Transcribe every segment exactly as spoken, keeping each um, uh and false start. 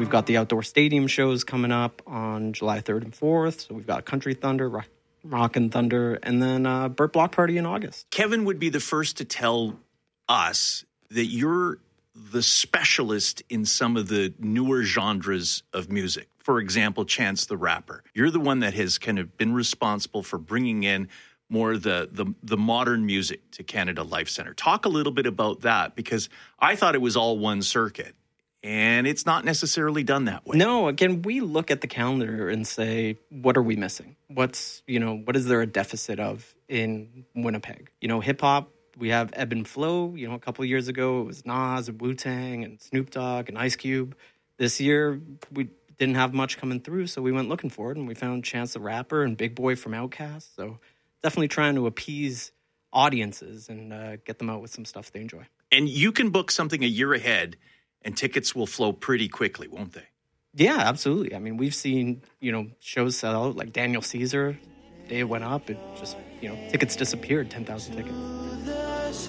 we've got the outdoor stadium shows coming up on July third and fourth. So we've got Country Thunder, Rock, Rock and Thunder, and then uh, Burt Block Party in August. Kevin would be the first to tell us that you're the specialist in some of the newer genres of music. For example, Chance the Rapper. You're the one that has kind of been responsible for bringing in more the, the the modern music to Canada Life Centre. Talk a little bit about that, because I thought it was all one circuit, and it's not necessarily done that way. No, again, we look at the calendar and say, what are we missing? What's, you know, what is there a deficit of in Winnipeg? You know, hip-hop, we have Ebb and Flow. You know, a couple of years ago, it was Nas and Wu-Tang and Snoop Dogg and Ice Cube. This year, we didn't have much coming through, so we went looking for it, and we found Chance the Rapper and Big Boy from Outkast. So definitely trying to appease audiences and uh, get them out with some stuff they enjoy. And you can book something a year ahead, and tickets will flow pretty quickly, won't they? Yeah, absolutely. I mean, we've seen, you know, shows sell out, like Daniel Caesar. The day it went up, it just, you know, tickets disappeared, ten thousand tickets.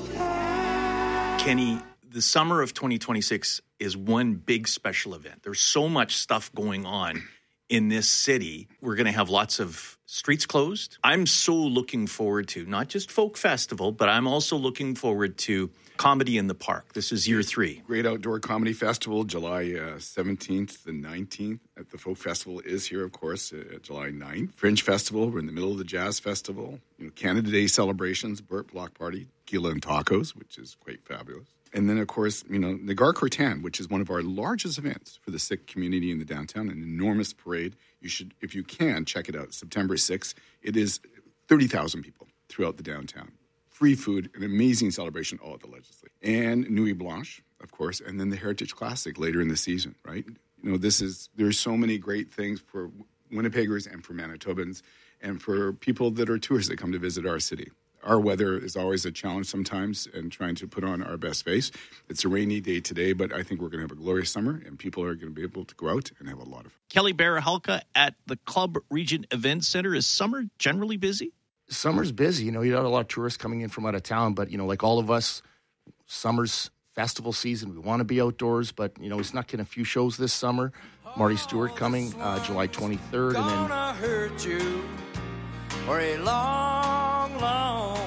Kenny, the summer of twenty twenty-six is one big special event. There's so much stuff going on in this city. We're going to have lots of streets closed. I'm so looking forward to not just Folk Festival, but I'm also looking forward to Comedy in the Park. This is year three. Great Outdoor Comedy Festival, July uh, seventeenth and nineteenth. At the Folk Festival is here, of course, uh, July ninth. Fringe Festival, we're in the middle of the Jazz Festival. You know, Canada Day celebrations, Burt Block Party, Tequila and Tacos, which is quite fabulous. And then, of course, you know, Nagar Cortan, which is one of our largest events for the Sikh community in the downtown, an enormous parade. You should, if you can, check it out. September sixth. It is thirty thousand people throughout the downtown. Free food, an amazing celebration all at the Legislature. And Nuit Blanche, of course, and then the Heritage Classic later in the season, right? You know, this is, there's so many great things for Winnipeggers and for Manitobans and for people that are tourists that come to visit our city. Our weather is always a challenge sometimes and trying to put on our best face. It's a rainy day today, but I think we're going to have a glorious summer and people are going to be able to go out and have a lot of fun. Kelly Barahalka at the Club Region Event Center. Is summer generally busy? Summer's busy. You know, you got a lot of tourists coming in from out of town, but, you know, like all of us, summer's festival season. We want to be outdoors, but, you know, we snuck in a few shows this summer. Marty Stewart coming uh, July twenty-third. And then Gonna hurt you for a long, long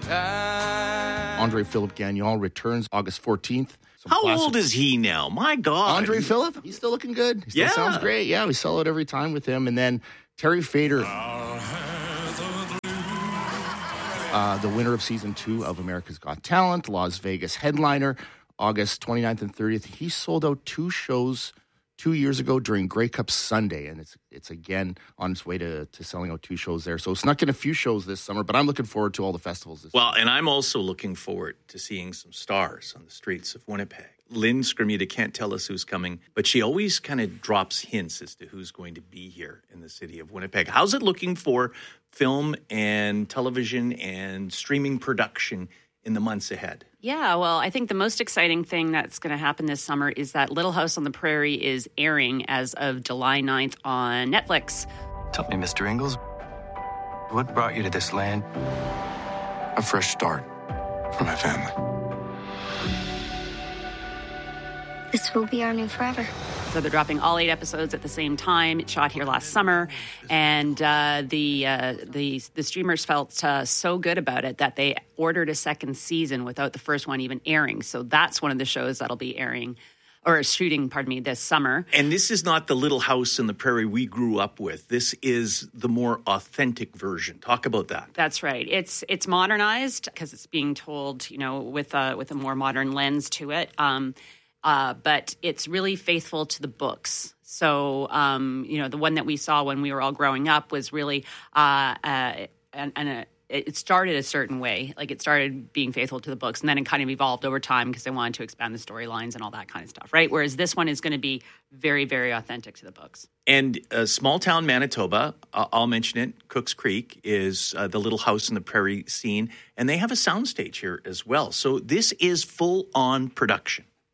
time. Andre Philip Gagnon returns August fourteenth. Some How classic- old is he now? My God. Andre Philip? He's still looking good. He still Yeah. sounds great. Yeah, we sell it every time with him. And then Terry Fader, uh, the winner of season two of America's Got Talent, Las Vegas headliner, August twenty-ninth and thirtieth. He sold out two shows two years ago during Grey Cup Sunday, and it's it's again on its way to, to selling out two shows there. So snuck in a few shows this summer, but I'm looking forward to all the festivals this Well, summer. and I'm also looking forward to seeing some stars on the streets of Winnipeg. Lynn Scrimita can't tell us who's coming, but she always kind of drops hints as to who's going to be here in the city of Winnipeg. How's it looking for film and television and streaming production in the months ahead? Yeah, well, I think the most exciting thing that's going to happen this summer is that Little House on the Prairie is airing as of July ninth on Netflix. Tell me, Mister Ingalls, what brought you to this land? A fresh start for my family. This will be our new forever. So they're dropping all eight episodes at the same time. It shot here last summer, and uh, the uh, the the streamers felt uh, so good about it that they ordered a second season without the first one even airing. So that's one of the shows that'll be airing or shooting, pardon me, this summer. And this is not the Little House in the Prairie we grew up with. This is the more authentic version. Talk about that. That's right. It's it's modernized because it's being told, you know, with a with a more modern lens to it. Um, Uh, but it's really faithful to the books. So, um, you know, the one that we saw when we were all growing up was really, uh, uh, and, and uh, it started a certain way. Like it started being faithful to the books, and then it kind of evolved over time because they wanted to expand the storylines and all that kind of stuff, right? Whereas this one is going to be very, very authentic to the books. And uh, small town Manitoba, uh, I'll mention it, Cooks Creek is uh, the Little House in the Prairie scene, and they have a soundstage here as well. So this is full-on production.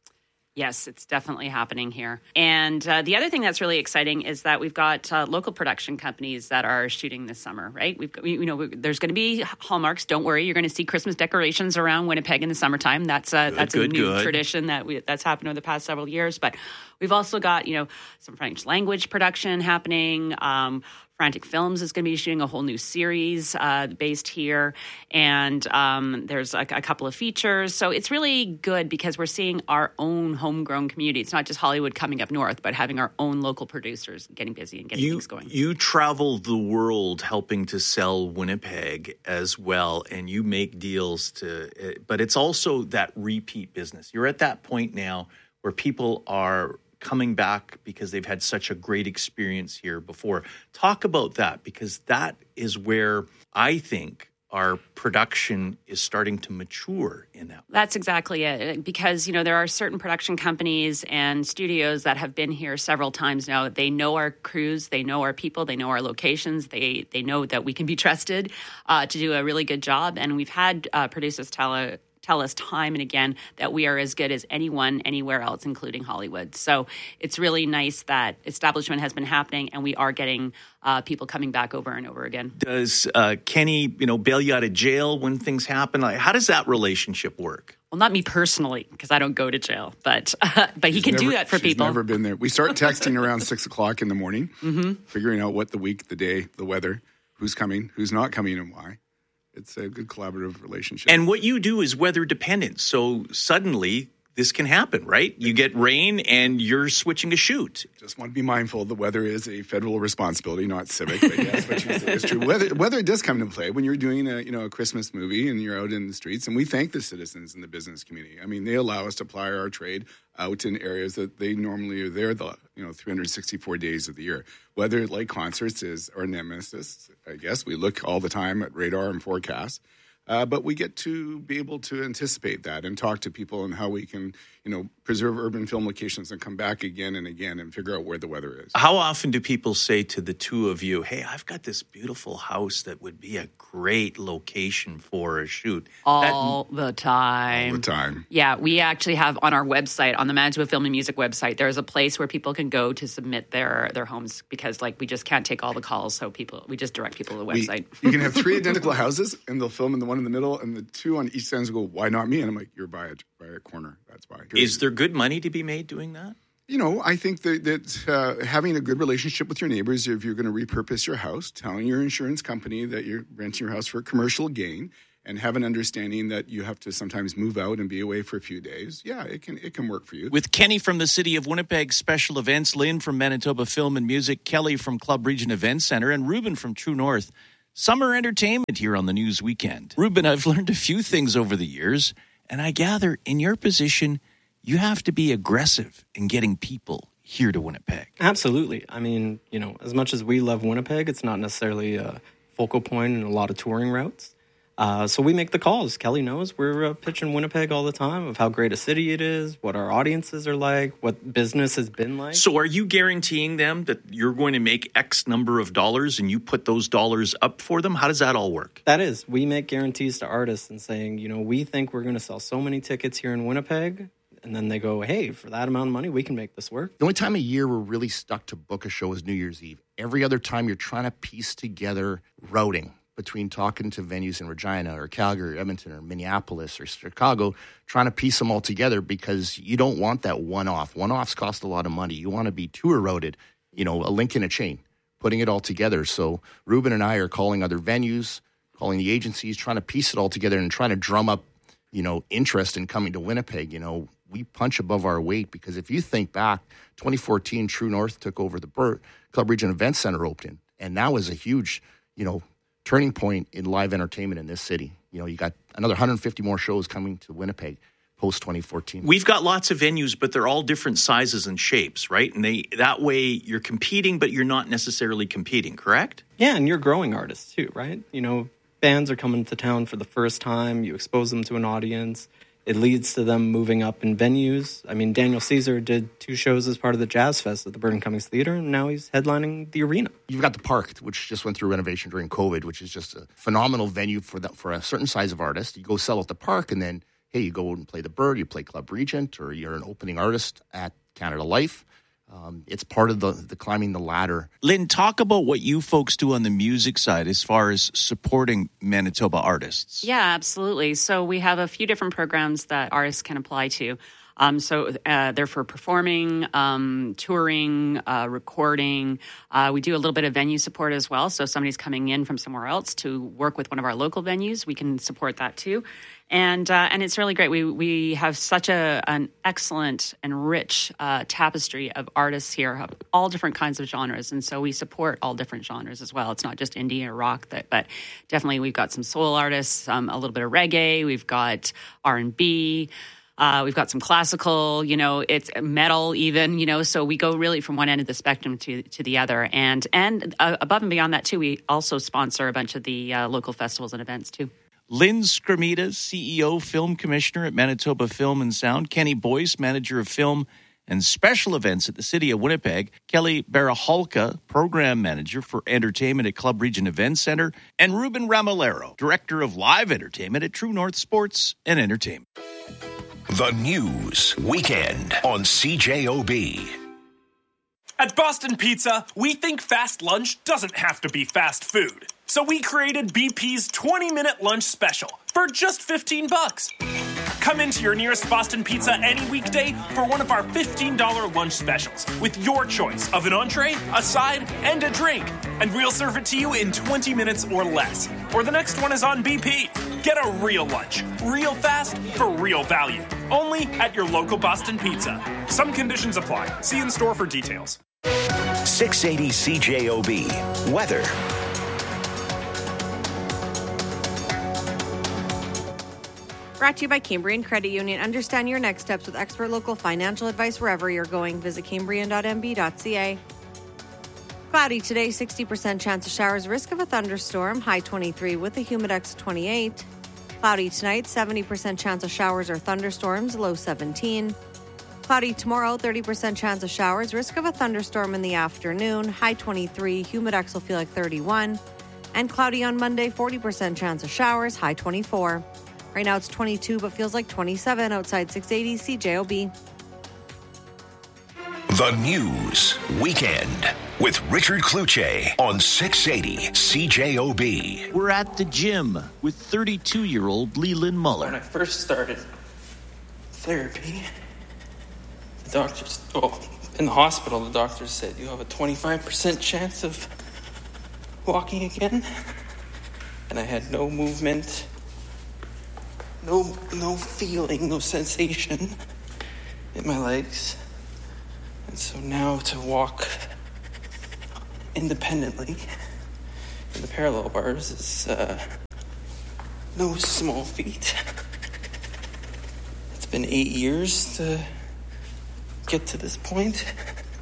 Yes, it's definitely happening here. And uh, the other thing that's really exciting is that we've got uh, local production companies that are shooting this summer, right? We've got, we, you know, we, there's going to be hallmarks. Don't worry, you're going to see Christmas decorations around Winnipeg in the summertime. That's uh, good, that's good, a new good. tradition that we, that's happened over the past several years. But we've also got, you know, some French language production happening. Um, Frantic Films is going to be shooting a whole new series uh, based here. And um, there's a, a couple of features. So it's really good because we're seeing our own homegrown community. It's not just Hollywood coming up north, but having our own local producers getting busy and getting You, things going. you travel the world helping to sell Winnipeg as well, and you make deals to, uh, but it's also that repeat business. You're at that point now where people are coming back because they've had such a great experience here before. Talk about that, because that is where I think our production is starting to mature in that. That's exactly it. Because, you know, there are certain production companies and studios that have been here several times now. They know our crews, they know our people, they know our locations, they they know that we can be trusted uh, to do a really good job. And we've had uh, producers tell us, tell us time and again that we are as good as anyone anywhere else, including Hollywood. So it's really nice that establishment has been happening and we are getting uh, people coming back over and over again. Does uh, Kenny, you know, bail you out of jail when things happen? Like, how does that relationship work? Well, not me personally, because I don't go to jail, but uh, but he She's can never, do that for she's people. Never been there. We start texting around six o'clock in the morning, Mm-hmm. figuring out what the week, the day, the weather, who's coming, who's not coming, and why. It's a good collaborative relationship. And what you do is weather dependent. So suddenly this can happen, right? You get rain and you're switching a shoot. Just want to be mindful the weather is a federal responsibility, not civic. But yes, what you say is true. Weather, weather does come into play when you're doing a you know a Christmas movie and you're out in the streets. And we thank the citizens in the business community. I mean, they allow us to ply our trade out in areas that they normally are there the you know three hundred sixty-four days of the year. Weather, like concerts, is our nemesis. I guess we look all the time at radar and forecasts. Uh, but we get to be able to anticipate that and talk to people and how we can, you know, preserve urban film locations and come back again and again and figure out where the weather is. How often do people say to the two of you, hey, I've got this beautiful house that would be a great location for a shoot? All that, the time. All the time. Yeah, we actually have on our website, on the Manitoba Film and Music website, there's a place where people can go to submit their, their homes because, like, we just can't take all the calls, so people we just direct people to the website. We, you can have three identical houses, and they'll film in the one in the middle, and the two on each side will go, why not me? And I'm like, you're by a, by a corner. That's why. Is there good money to be made doing that? You know, I think that, that uh, having a good relationship with your neighbors, if you're going to repurpose your house, telling your insurance company that you're renting your house for commercial gain, and have an understanding that you have to sometimes move out and be away for a few days, yeah, it can it can work for you. With Kenny from the City of Winnipeg Special Events, Lynn from Manitoba Film and Music, Kelly from Club Region Event Center, and Ruben from True North. Summer entertainment here on the News Weekend. Ruben, I've learned a few things over the years, and I gather in your position, you have to be aggressive in getting people here to Winnipeg. Absolutely. I mean, you know, as much as we love Winnipeg, it's not necessarily a focal point in a lot of touring routes. Uh, so we make the calls. Kelly knows we're uh, pitching Winnipeg all the time of how great a city it is, what our audiences are like, what business has been like. So are you guaranteeing them that you're going to make X number of dollars and you put those dollars up for them? How does that all work? That is. We make guarantees to artists and saying, you know, we think we're going to sell so many tickets here in Winnipeg. And then they go, hey, for that amount of money, we can make this work. The only time of year we're really stuck to book a show is New Year's Eve. Every other time you're trying to piece together routing between talking to venues in Regina or Calgary or Edmonton or Minneapolis or Chicago, trying to piece them all together because you don't want that one-off. One-offs cost a lot of money. You want to be tour routed, you know, a link in a chain, putting it all together. So Ruben and I are calling other venues, calling the agencies, trying to piece it all together and trying to drum up, you know, interest in coming to Winnipeg. You know, we punch above our weight because if you think back, twenty fourteen, True North took over the Burt, Club Region Event Center opened, and that was a huge, you know, turning point in live entertainment in this city. You know, you got another one hundred fifty more shows coming to Winnipeg post twenty fourteen. We've got lots of venues, but they're all different sizes and shapes, right? And they that way you're competing, but you're not necessarily competing, correct? Yeah, and you're growing artists too, right? You know, bands are coming to town for the first time. You expose them to an audience. It leads to them moving up in venues. I mean, Daniel Caesar did two shows as part of the Jazz Fest at the Burton Cummings Theater, and now he's headlining the arena. You've got the Park, which just went through renovation during COVID, which is just a phenomenal venue for that, for a certain size of artist. You go sell at the Park, and then hey, you go and play the Bird, you play Club Regent, or you're an opening artist at Canada Life. Um, it's part of the, the climbing the ladder. Lynn, talk about what you folks do on the music side as far as supporting Manitoba artists. Yeah, absolutely. So we have a few different programs that artists can apply to. Um, so uh, they're for performing, um, touring, uh, recording. Uh, we do a little bit of venue support as well. So if somebody's coming in from somewhere else to work with one of our local venues, we can support that too. And uh, and it's really great. We we have such a an excellent and rich uh, tapestry of artists here of all different kinds of genres, and so we support all different genres as well. It's not just indie or rock, that, but definitely we've got some soul artists, um, a little bit of reggae. We've got R and B. Uh, we've got some classical, you know, it's metal even, you know, so we go really from one end of the spectrum to to the other. And and uh, above and beyond that, too, we also sponsor a bunch of the uh, local festivals and events, too. Lynn Skrmita, C E O, Film Commissioner at Manitoba Film and Sound. Kenny Boyce, Manager of Film and Special Events at the City of Winnipeg. Kelly Baraholka, Program Manager for Entertainment at Club Regent Event Center. And Ruben Ramolero, Director of Live Entertainment at True North Sports and Entertainment. The News Weekend on C J O B. At Boston Pizza, we think fast lunch doesn't have to be fast food. So we created B P's twenty-minute lunch special for just fifteen bucks. Come into your nearest Boston Pizza any weekday for one of our fifteen dollars lunch specials with your choice of an entree, a side, and a drink. And we'll serve it to you in twenty minutes or less. Or the next one is on B P. Get a real lunch, real fast, for real value. Only at your local Boston Pizza. Some conditions apply. See in store for details. six eighty C J O B. Weather. Brought to you by Cambrian Credit Union. Understand your next steps with expert local financial advice wherever you're going. Visit cambrian dot m b dot c a. Cloudy today, sixty percent chance of showers, risk of a thunderstorm, high twenty-three with a humidex twenty-eight. Cloudy tonight, seventy percent chance of showers or thunderstorms, low seventeen. Cloudy tomorrow, thirty percent chance of showers, risk of a thunderstorm in the afternoon, high twenty-three, humidex will feel like thirty-one. And cloudy on Monday, forty percent chance of showers, high twenty-four. Right now it's twenty-two, but feels like twenty-seven outside six eighty C J O B. The News Weekend with Richard Kluche on six eighty C J O B. We're at the gym with thirty-two-year-old Leland Muller. When I first started therapy, the doctors, oh, in the hospital, the doctors said you have a twenty-five percent chance of walking again. And I had no movement. No, no feeling, no sensation in my legs. And so now to walk independently in the parallel bars is uh, no small feat. It's been eight years to get to this point.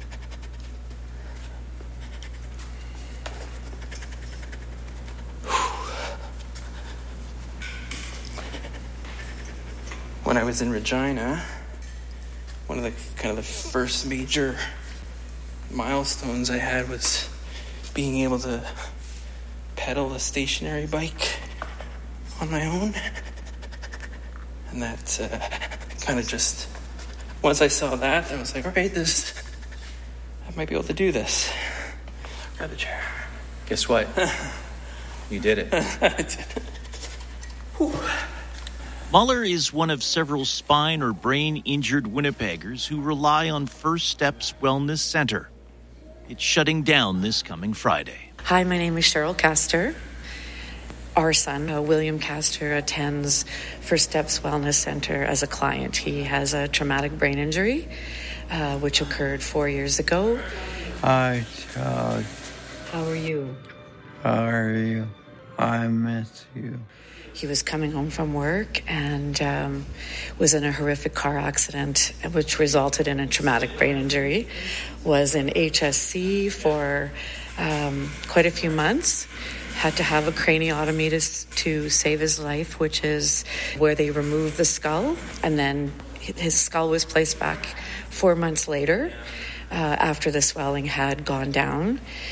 When I was in Regina, one of the kind of the first major milestones I had was being able to pedal a stationary bike on my own. And that uh, kind of just, once I saw that, I was like, all right, this, I might be able to do this. Grab the chair. Guess what? You did it. I did it. Whew. Muller is one of several spine or brain-injured Winnipeggers who rely on First Steps Wellness Center. It's shutting down this coming Friday. Hi, my name is Cheryl Castor. Our son, uh, William Castor, attends First Steps Wellness Center as a client. He has a traumatic brain injury, uh, which occurred four years ago. Hi, Todd. How are you? How are you? I miss you. He was coming home from work and um, was in a horrific car accident, which resulted in a traumatic brain injury. Was in H S C for um, quite a few months. Had to have a craniotomy to, to save his life, which is where they remove the skull. And then his skull was placed back four months later uh, after the swelling had gone down.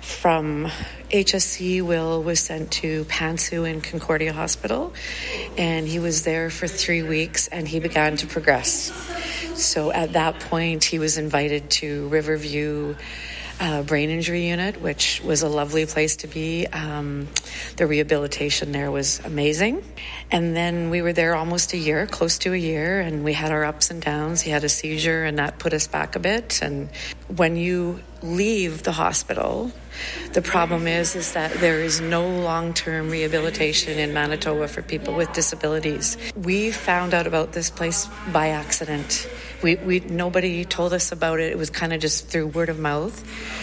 From H S C, Will was sent to Pantsu in Concordia Hospital, and he was there for three weeks, and he began to progress. So at that point, he was invited to Riverview uh, Brain Injury Unit, which was a lovely place to be. Um, the rehabilitation there was amazing. And then we were there almost a year, close to a year, and we had our ups and downs. He had a seizure, and that put us back a bit. And when you leave the hospital, the problem is is that there is no long-term rehabilitation in Manitoba for people with disabilities. We found out about this place by accident. We, we nobody told us about it. It was kind of just through word of mouth.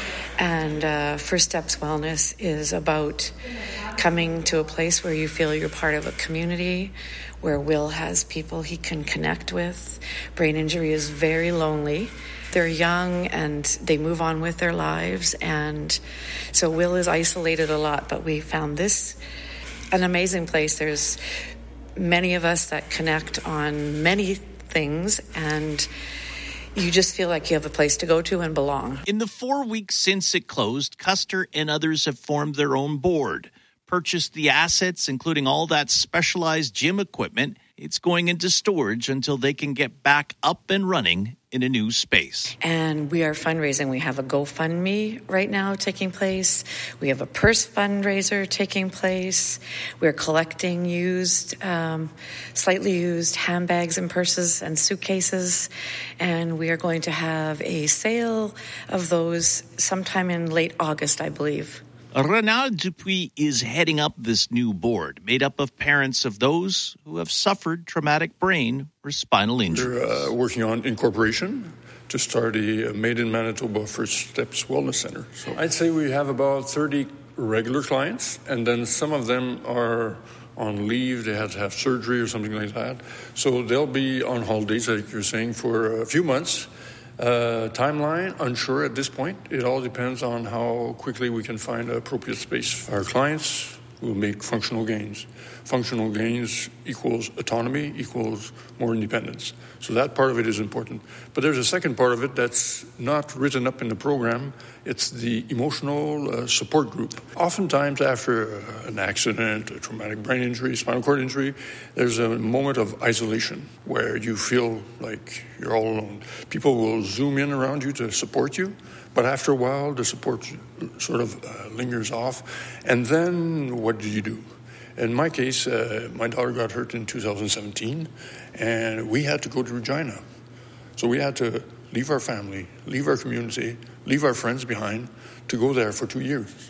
And uh, First Steps Wellness is about coming to a place where you feel you're part of a community, where Will has people he can connect with. Brain injury is very lonely. They're young and they move on with their lives. And so Will is isolated a lot, but we found this an amazing place. There's many of us that connect on many things, and you just feel like you have a place to go to and belong. In the four weeks since it closed, Custer and others have formed their own board, purchased the assets, including all that specialized gym equipment. It's going into storage until they can get back up and running in a new space. And we are fundraising. We have a GoFundMe right now taking place. We have a purse fundraiser taking place. We're collecting used, um, slightly used handbags and purses and suitcases. And we are going to have a sale of those sometime in late August, I believe. Renald Dupuis is heading up this new board, made up of parents of those who have suffered traumatic brain or spinal injuries. We're uh, working on incorporation to start a Made in Manitoba First Steps Wellness Center. So I'd say we have about thirty regular clients, and then some of them are on leave. They had to have surgery or something like that. So they'll be on holidays, like you're saying, for a few months. Uh, timeline, unsure at this point. It all depends on how quickly we can find an appropriate space. Our clients will make functional gains. Functional gains equals autonomy, equals more independence. So that part of it is important. But there's a second part of it that's not written up in the program. It's the emotional uh, support group. Oftentimes after uh, an accident, a traumatic brain injury, spinal cord injury, there's a moment of isolation where you feel like you're all alone. People will zoom in around you to support you, but after a while, the support sort of uh, lingers off. And then what do you do? In my case, uh, my daughter got hurt in two thousand seventeen, and we had to go to Regina. So we had to leave our family, leave our community, leave our friends behind to go there for two years.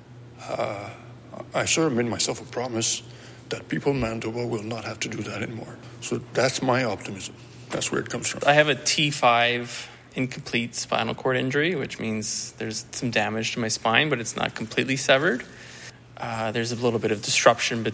Uh, I sort of made myself a promise that people in Manitoba will not have to do that anymore. So that's my optimism. That's where it comes from. I have a T five incomplete spinal cord injury, which means there's some damage to my spine, but it's not completely severed. Uh, there's a little bit of disruption